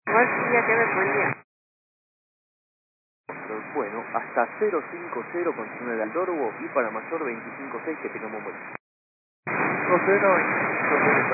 Buen día, que buen día. Bueno, hasta 050 con túnel del Dorbo y para mayor 256 que tengamos buen día. 5025